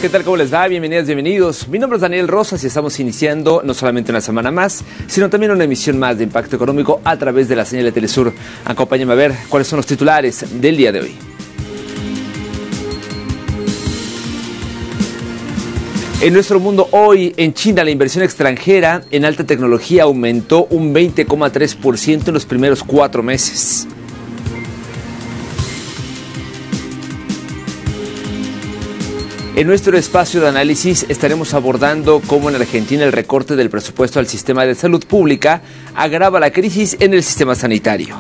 ¿qué tal? ¿Cómo les va? Bienvenidas, bienvenidos. Mi nombre es Daniel Rosas y estamos iniciando no solamente una semana más, sino también una emisión más de Impacto Económico a través de la señal de Telesur. Acompáñenme a ver cuáles son los titulares del día de hoy. En nuestro mundo hoy, en China, la inversión extranjera en alta tecnología aumentó un 20,3% en los primeros 4 meses. En nuestro espacio de análisis estaremos abordando cómo en Argentina el recorte del presupuesto al sistema de salud pública agrava la crisis en el sistema sanitario.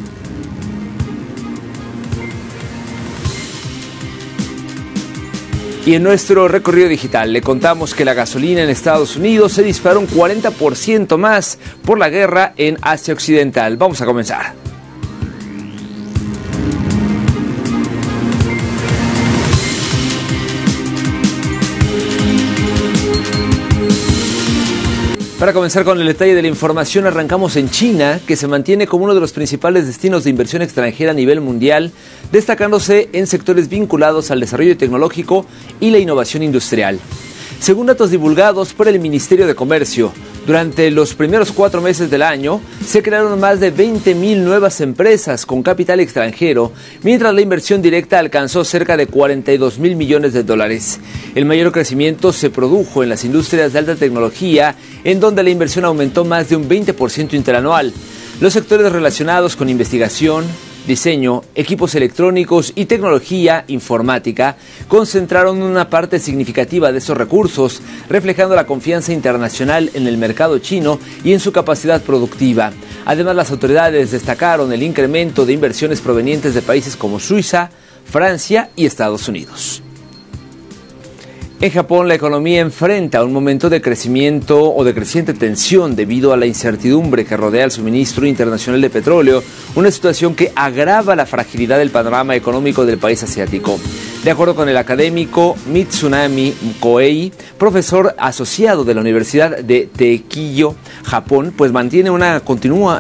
Y en nuestro recorrido digital le contamos que la gasolina en Estados Unidos se disparó un 40% más por la guerra en Asia Occidental. Vamos a comenzar. Para comenzar con el detalle de la información, arrancamos en China, que se mantiene como uno de los principales destinos de inversión extranjera a nivel mundial, destacándose en sectores vinculados al desarrollo tecnológico y la innovación industrial. Según datos divulgados por el Ministerio de Comercio, durante los primeros 4 meses del año se crearon más de 20,000 nuevas empresas con capital extranjero, mientras la inversión directa alcanzó cerca de 42,000 millones de dólares. El mayor crecimiento se produjo en las industrias de alta tecnología, en donde la inversión aumentó más de un 20% interanual. Los sectores relacionados con investigación, diseño, equipos electrónicos y tecnología informática concentraron una parte significativa de esos recursos, reflejando la confianza internacional en el mercado chino y en su capacidad productiva. Además, las autoridades destacaron el incremento de inversiones provenientes de países como Suiza, Francia y Estados Unidos. En Japón, la economía enfrenta un momento de crecimiento o de creciente tensión debido a la incertidumbre que rodea el suministro internacional de petróleo, una situación que agrava la fragilidad del panorama económico del país asiático. De acuerdo con el académico Mitsunami Koei, profesor asociado de la Universidad de Teikyo, Japón mantiene una continua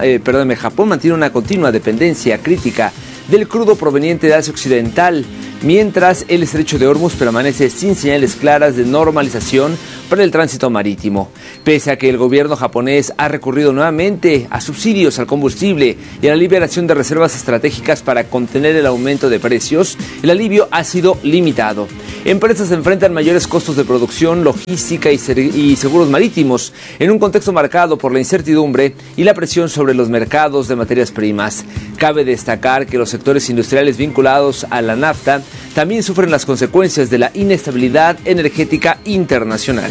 dependencia crítica del crudo proveniente de Asia Occidental, mientras el estrecho de Hormuz permanece sin señales claras de normalización para el tránsito marítimo. Pese a que el gobierno japonés ha recurrido nuevamente a subsidios al combustible y a la liberación de reservas estratégicas para contener el aumento de precios, el alivio ha sido limitado. Empresas enfrentan mayores costos de producción, logística y seguros marítimos, en un contexto marcado por la incertidumbre y la presión sobre los mercados de materias primas. Cabe destacar que los sectores industriales vinculados a la nafta también sufren las consecuencias de la inestabilidad energética internacional.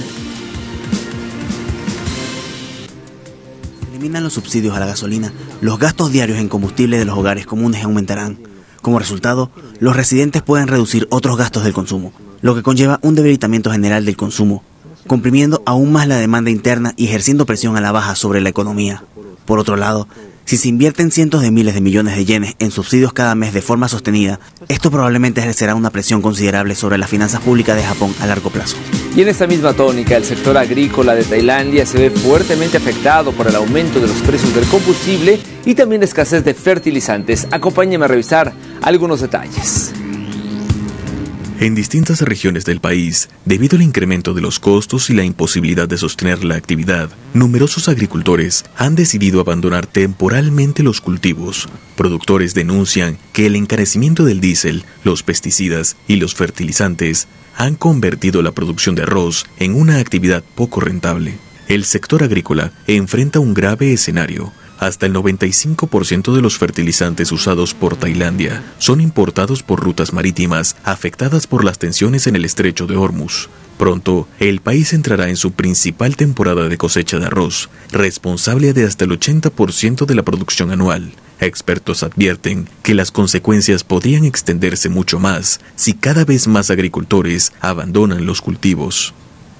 Si eliminan los subsidios a la gasolina, los gastos diarios en combustible de los hogares comunes aumentarán. Como resultado, los residentes pueden reducir otros gastos del consumo, lo que conlleva un debilitamiento general del consumo, comprimiendo aún más la demanda interna y ejerciendo presión a la baja sobre la economía. Por otro lado, si se invierten cientos de miles de millones de yenes en subsidios cada mes de forma sostenida, esto probablemente ejercerá una presión considerable sobre las finanzas públicas de Japón a largo plazo. Y en esta misma tónica, el sector agrícola de Tailandia se ve fuertemente afectado por el aumento de los precios del combustible y también la escasez de fertilizantes. Acompáñenme a revisar algunos detalles. En distintas regiones del país, debido al incremento de los costos y la imposibilidad de sostener la actividad, numerosos agricultores han decidido abandonar temporalmente los cultivos. Productores denuncian que el encarecimiento del diésel, los pesticidas y los fertilizantes han convertido la producción de arroz en una actividad poco rentable. El sector agrícola enfrenta un grave escenario. Hasta el 95% de los fertilizantes usados por Tailandia son importados por rutas marítimas afectadas por las tensiones en el estrecho de Hormuz. Pronto, el país entrará en su principal temporada de cosecha de arroz, responsable de hasta el 80% de la producción anual. Expertos advierten que las consecuencias podrían extenderse mucho más si cada vez más agricultores abandonan los cultivos.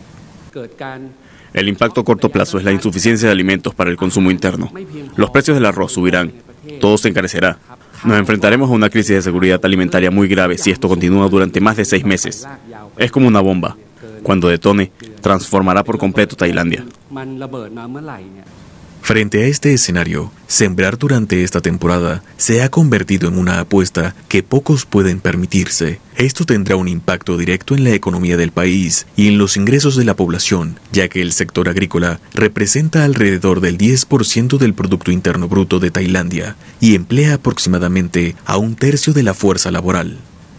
El impacto a corto plazo es la insuficiencia de alimentos para el consumo interno. Los precios del arroz subirán. Todo se encarecerá. Nos enfrentaremos a una crisis de seguridad alimentaria muy grave si esto continúa durante más de 6 meses. Es como una bomba. Cuando detone, transformará por completo Tailandia. Frente a este escenario, sembrar durante esta temporada se ha convertido en una apuesta que pocos pueden permitirse. Esto tendrá un impacto directo en la economía del país y en los ingresos de la población, ya que el sector agrícola representa alrededor del 10% del Producto Interno Bruto de Tailandia y emplea aproximadamente a 1/3 de la fuerza laboral.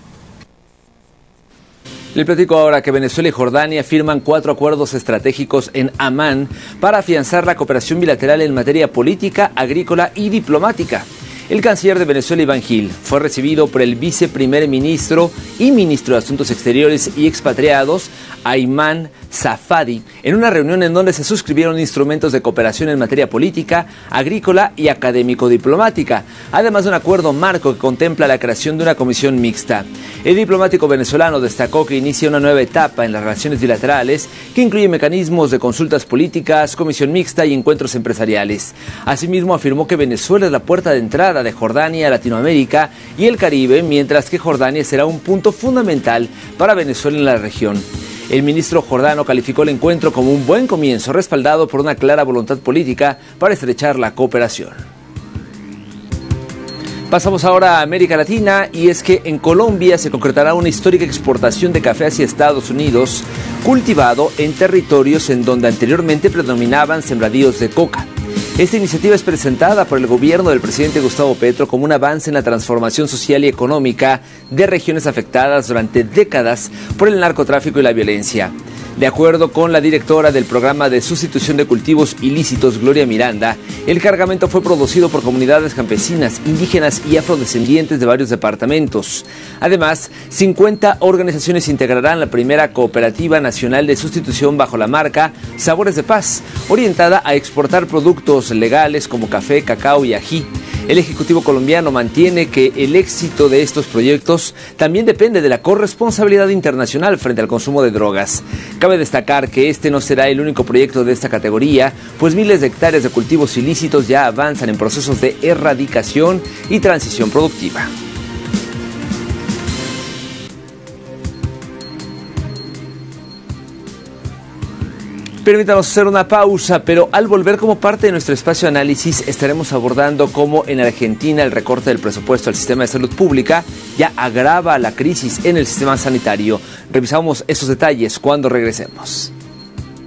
Le platico ahora que Venezuela y Jordania firman 4 acuerdos estratégicos en Amán para afianzar la cooperación bilateral en materia política, agrícola y diplomática. El canciller de Venezuela, Iván Gil, fue recibido por el viceprimer ministro y ministro de Asuntos Exteriores y Expatriados, Ayman Safadi, en una reunión en donde se suscribieron instrumentos de cooperación en materia política, agrícola y académico-diplomática, además de un acuerdo marco que contempla la creación de una comisión mixta. El diplomático venezolano destacó que inicia una nueva etapa en las relaciones bilaterales que incluye mecanismos de consultas políticas, comisión mixta y encuentros empresariales. Asimismo, afirmó que Venezuela es la puerta de entrada de Jordania a Latinoamérica y el Caribe, mientras que Jordania será un punto fundamental para Venezuela en la región. El ministro jordano calificó el encuentro como un buen comienzo, respaldado por una clara voluntad política para estrechar la cooperación. Pasamos ahora a América Latina, y es que en Colombia se concretará una histórica exportación de café hacia Estados Unidos, cultivado en territorios en donde anteriormente predominaban sembradíos de coca. Esta iniciativa es presentada por el gobierno del presidente Gustavo Petro como un avance en la transformación social y económica de regiones afectadas durante décadas por el narcotráfico y la violencia. De acuerdo con la directora del programa de sustitución de cultivos ilícitos, Gloria Miranda, el cargamento fue producido por comunidades campesinas, indígenas y afrodescendientes de varios departamentos. Además, 50 organizaciones integrarán la primera cooperativa nacional de sustitución bajo la marca Sabores de Paz, orientada a exportar productos legales como café, cacao y ají. El Ejecutivo colombiano mantiene que el éxito de estos proyectos también depende de la corresponsabilidad internacional frente al consumo de drogas. Cabe destacar que este no será el único proyecto de esta categoría, pues miles de hectáreas de cultivos ilícitos ya avanzan en procesos de erradicación y transición productiva. Permítanos hacer una pausa, pero al volver, como parte de nuestro espacio de análisis, estaremos abordando cómo en Argentina el recorte del presupuesto al sistema de salud pública ya agrava la crisis en el sistema sanitario. Revisamos esos detalles cuando regresemos.